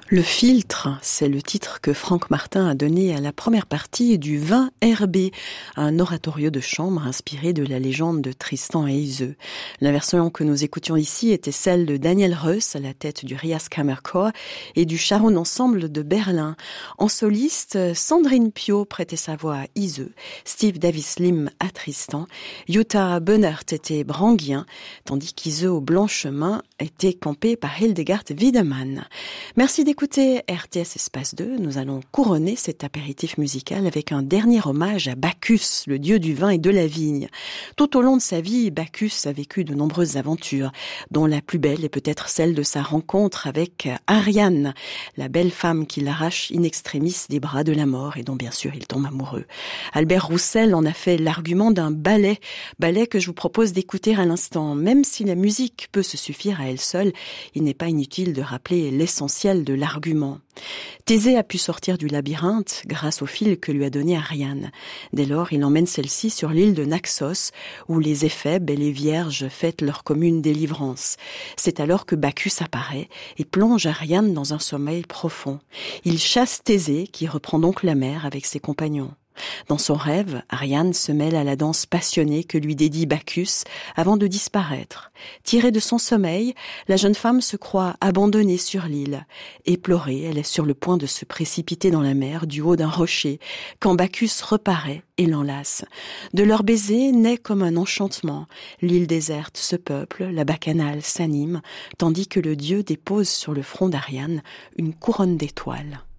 Le filtre, c'est le titre que Franck Martin a donné à la première partie du 20 RB, un oratorio de chambre inspiré de la légende de Tristan et Iseult. La version que nous écoutions ici était celle de Daniel Reuss à la tête du Rias Kammerchor et du Sharon Ensemble de Berlin. En soliste, Sandrine Piau prêtait sa voix à Iseult, Steve Davis Lim à Tristan, Jutta Bönnert était Brangien, tandis qu'Iseult au Blanchemin était campé par Hildegard Wiedemann. Merci d'écouter RTS Espace 2. Nous allons couronner cet apéritif musical avec un dernier hommage à Bacchus, le dieu du vin et de la vigne. Tout au long de sa vie, Bacchus a vécu de nombreuses aventures, dont la plus belle est peut-être celle de sa rencontre avec Ariane, la belle femme qui l'arrache in extremis des bras de la mort et dont bien sûr il tombe amoureux. Albert Roussel en a fait l'argument d'un ballet que je vous propose d'écouter à l'instant. Même si la musique peut se suffire à elle seule, il n'est pas inutile de rappeler l'essentiel de l'argument. Thésée a pu sortir du labyrinthe grâce au fil que lui a donné Ariane. Dès lors, il emmène celle-ci sur l'île de Naxos, où les éphèbes et les vierges fêtent leur commune délivrance. C'est alors que Bacchus apparaît et plonge Ariane dans un sommeil profond. Il chasse Thésée, qui reprend donc la mer avec ses compagnons. Dans son rêve, Ariane se mêle à la danse passionnée que lui dédie Bacchus avant de disparaître. Tirée de son sommeil, la jeune femme se croit abandonnée sur l'île. Éplorée, elle est sur le point de se précipiter dans la mer du haut d'un rocher, quand Bacchus reparaît et l'enlace. De leur baiser naît comme un enchantement. L'île déserte se peuple, la bacchanale s'anime, tandis que le dieu dépose sur le front d'Ariane une couronne d'étoiles.